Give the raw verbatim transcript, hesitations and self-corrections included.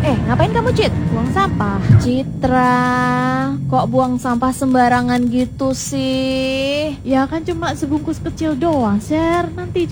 Eh, ngapain kamu, Cit? Buang sampah. Citra, kok buang sampah sembarangan gitu sih? Ya kan cuma sebungkus kecil doang, Share. Nanti